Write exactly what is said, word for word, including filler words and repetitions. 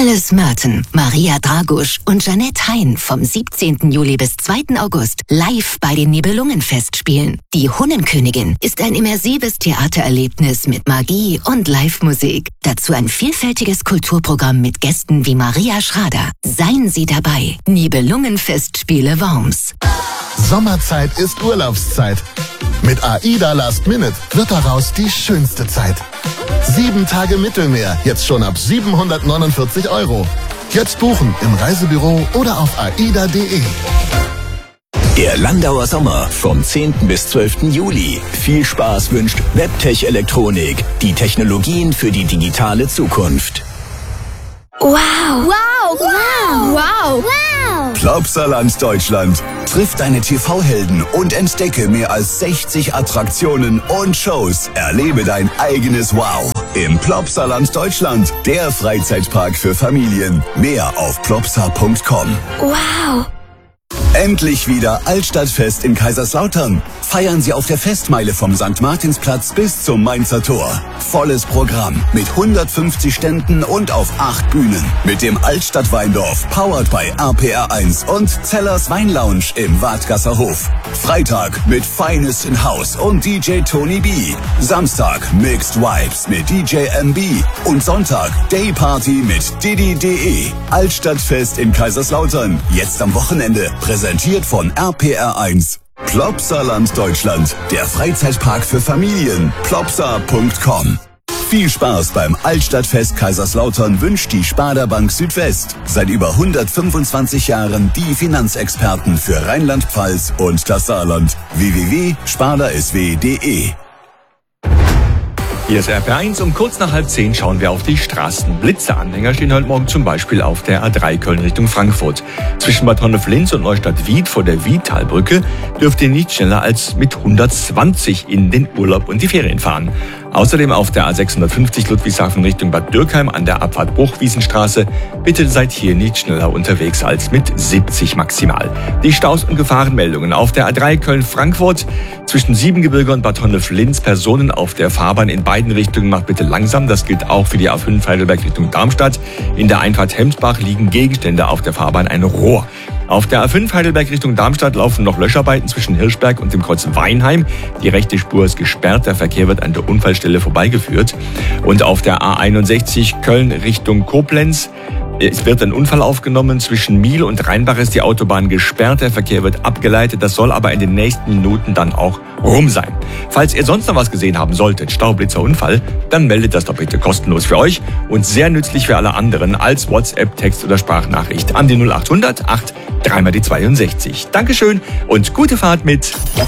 Alice Merton, Maria Dragusch und Jeanette Hein vom siebzehnten Juli bis zweiten August live bei den Nibelungenfestspielen. Die Hunnenkönigin ist ein immersives Theatererlebnis mit Magie und Live-Musik. Dazu ein vielfältiges Kulturprogramm mit Gästen wie Maria Schrader. Seien Sie dabei. Nibelungenfestspiele Worms. Sommerzeit ist Urlaubszeit. Mit AIDA Last Minute wird daraus die schönste Zeit. Sieben Tage Mittelmeer, jetzt schon ab siebenhundertneunundvierzig Euro. Jetzt buchen im Reisebüro oder auf aida punkt de. Der Landauer Sommer vom zehnten bis zwölften Juli. Viel Spaß wünscht Webtech Elektronik, die Technologien für die digitale Zukunft. Wow! Wow! Wow! Wow! Wow! Plopsaland Deutschland. Triff deine T V-Helden und entdecke mehr als sechzig Attraktionen und Shows. Erlebe dein eigenes Wow im Plopsaland Deutschland, der Freizeitpark für Familien. Mehr auf plopsa punkt com. Wow! Endlich wieder Altstadtfest in Kaiserslautern. Feiern Sie auf der Festmeile vom Sankt Martinsplatz bis zum Mainzer Tor. Volles Programm mit hundertfünfzig Ständen und auf acht Bühnen. Mit dem Altstadt-Weindorf, powered by R P R eins und Zellers Weinlounge im Wadgasser Hof. Freitag mit Finest in House und D J Tony B. Samstag Mixed Vibes mit D J M B. Und Sonntag Day Party mit Didi punkt de. Altstadtfest in Kaiserslautern. Jetzt am Wochenende. Präsentiert von R P R eins. Plopsaland Deutschland, der Freizeitpark für Familien. plopsa punkt com. Viel Spaß beim Altstadtfest Kaiserslautern wünscht die Sparda Bank Südwest. Seit über hundertfünfundzwanzig Jahren die Finanzexperten für Rheinland-Pfalz und das Saarland. w w w punkt sparda s w punkt de. Hier ist R P eins. Um kurz nach halb zehn schauen wir auf die Straßen. Blitzeanhänger stehen heute Morgen zum Beispiel auf der A drei Köln Richtung Frankfurt. Zwischen Bad Honnef-Linz und Neustadt-Wied vor der Wiedtalbrücke dürft ihr nicht schneller als mit hundertzwanzig in den Urlaub und die Ferien fahren. Außerdem auf der A sechshundertfünfzig Ludwigshafen Richtung Bad Dürkheim an der Abfahrt Bruchwiesenstraße. Bitte seid hier nicht schneller unterwegs als mit siebzig maximal. Die Staus und Gefahrenmeldungen auf der A drei Köln-Frankfurt zwischen Siebengebirge und Bad Honnef-Linz. Personen auf der Fahrbahn in beiden Richtungen macht bitte langsam. Das gilt auch für die A fünf Heidelberg Richtung Darmstadt. In der Einfahrt Hemsbach liegen Gegenstände auf der Fahrbahn, ein Rohr. Auf der A fünf Heidelberg Richtung Darmstadt laufen noch Löscharbeiten zwischen Hirschberg und dem Kreuz Weinheim. Die rechte Spur ist gesperrt, der Verkehr wird an der Unfallstelle vorbeigeführt. Und auf der A einundsechzig Köln Richtung Koblenz. Es wird ein Unfall aufgenommen. Zwischen Miel und Rheinbach ist die Autobahn gesperrt. Der Verkehr wird abgeleitet. Das soll aber in den nächsten Minuten dann auch rum sein. Falls ihr sonst noch was gesehen haben solltet, Staublitzer, Unfall, dann meldet das doch bitte kostenlos für euch und sehr nützlich für alle anderen als WhatsApp, Text oder Sprachnachricht an die null achthundert acht drei mal die zweiundsechzig. Dankeschön und gute Fahrt mit